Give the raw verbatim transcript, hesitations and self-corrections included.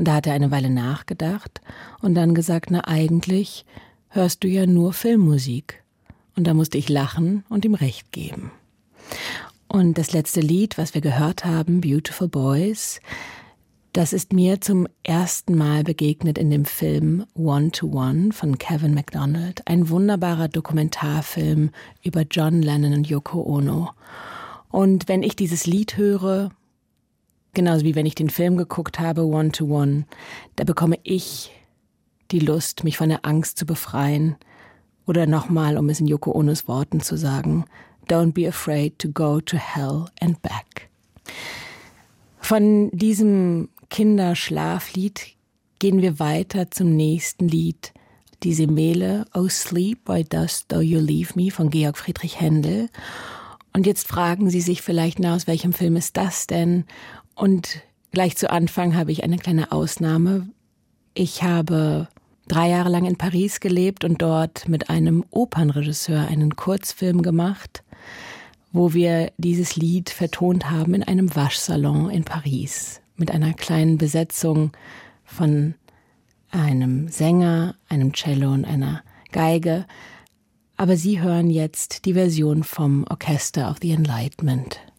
Und da hat er eine Weile nachgedacht und dann gesagt, na eigentlich hörst du ja nur Filmmusik. Und da musste ich lachen und ihm recht geben. Und das letzte Lied, was wir gehört haben, Beautiful Boys, das ist mir zum ersten Mal begegnet in dem Film One to One von Kevin MacDonald. Ein wunderbarer Dokumentarfilm über John Lennon und Yoko Ono. Und wenn ich dieses Lied höre, genauso wie wenn ich den Film geguckt habe, One to One, da bekomme ich die Lust, mich von der Angst zu befreien. Oder nochmal, um es in Yoko Onos Worten zu sagen, Don't be afraid to go to hell and back. Von diesem Kinderschlaflied gehen wir weiter zum nächsten Lied. Die Semele, Oh Sleep, Why Dost Thou You Leave Me von Georg Friedrich Händel. Und jetzt fragen Sie sich vielleicht, na, aus welchem Film ist das denn? Und gleich zu Anfang habe ich eine kleine Ausnahme. Ich habe drei Jahre lang in Paris gelebt und dort mit einem Opernregisseur einen Kurzfilm gemacht, wo wir dieses Lied vertont haben in einem Waschsalon in Paris mit einer kleinen Besetzung von einem Sänger, einem Cello und einer Geige. Aber Sie hören jetzt die Version vom Orchester of the Enlightenment.